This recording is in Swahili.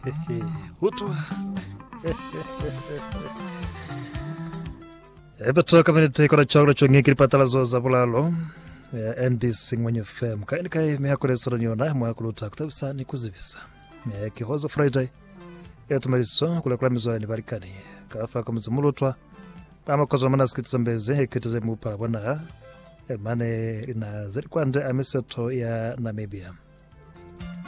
Hutu. Ebeto community kora chogro chongi kiripatala zoza bulalo. NBC ngwenye FM. Kai mehakore soro nyona mwakuluta kutabisa ni kuzibisa. Kihozo Friday. Tumaliso kula mizwa ni barikani. Kafa kama zimulutwa. Ama kozo mana skitiza mbeze kitiza mupa wana. Mane ina zerikwande ameseto ya Namibia.